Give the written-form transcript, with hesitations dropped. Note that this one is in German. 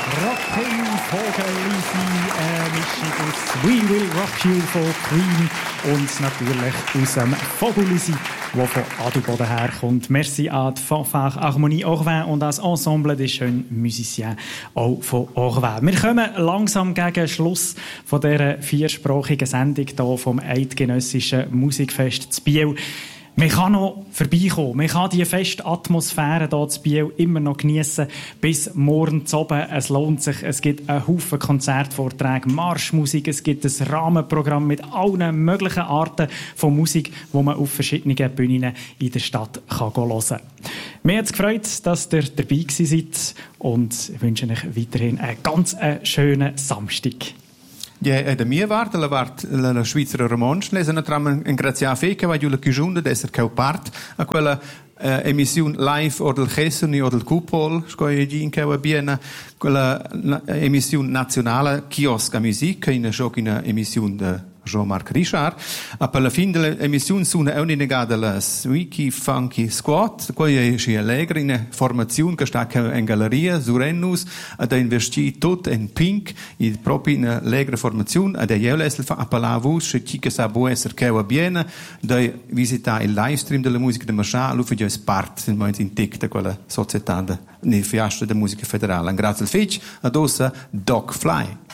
Rockin' Vogelisi, Mischung aus We Will Rock You von Queen und natürlich aus dem Vogelisi, der von Adelboden herkommt. Merci an die Fanfare Harmonie Orvin und das Ensemble des jeunes Musiciens auch von Orvin. Wir kommen langsam gegen Schluss von dieser viersprachigen Sendung hier vom Eidgenössischen Musikfest zu Biel. Man kann noch vorbeikommen. Man kann die feste Atmosphäre hier zu Biel immer noch geniessen bis morgen zu oben. Es lohnt sich. Es gibt einen Haufen Konzertvorträge, Marschmusik. Es gibt ein Rahmenprogramm mit allen möglichen Arten von Musik, die man auf verschiedenen Bühnen in der Stadt hören kann. Mir hat es gefreut, dass ihr dabei seid und ich wünsche euch weiterhin einen ganz schönen Samstag. Ja, da mia vart, la Schweizer Romansch, lesen tram in Grazia Feke, weil Julia Kijunde, desser kau part, a quella emissione live o del Chessoni o del Cupol, scoie in kau biena, quella emissione nazionale Chiosca Musica, in una emissione de Jean-Marc Richard. Aber alla fine dell'emissione sono auch nicht negata la Wiki Funky Squad, poi è allegra in formazione che sta in galleria su Rennus, ad investi tutto in pink, proprio in allegra formazione, ad jeulesel fa appallavus, che chica sa può essere che va bene, da visitare il livestream della musica de Marchà, lu fa es part in momento intacta quella società ne fiastra della musica federale. Grazie al fetch, ad ossa Doc Fly.